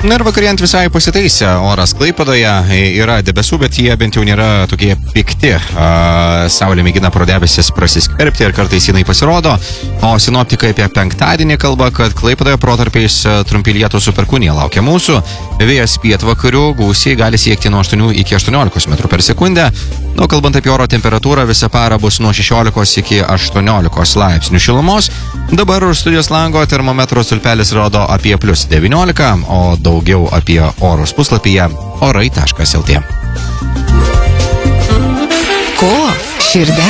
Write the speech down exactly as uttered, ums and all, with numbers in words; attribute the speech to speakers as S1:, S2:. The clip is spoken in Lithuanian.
S1: Na ir vakarėjant visai pasitaisė oras Klaipėdoje, yra debesų, bet jie bent jau nėra tokie pikti. Saulė mėgina pro debesis prasiskverbti ir kartais jinai pasirodo, o sinoptikai apie penktadienį kalba, kad Klaipėdoje protarpiais trumpi lietūs su perkūnija laukia mūsų. Vėjas pietvakarių gūsiai gali siekti nuo aštuonių iki aštuoniolikos metrų per sekundę. Nu, kalbant apie oro temperatūrą, visą parą bus nuo šešiolikos iki aštuoniolikos laipsnių šilumos. Dabar už studijos lango termometro stulpelis rodo apie plius devyniolika, o daugiau apie orus puslapyje orai taškas lt.
S2: Ko širdė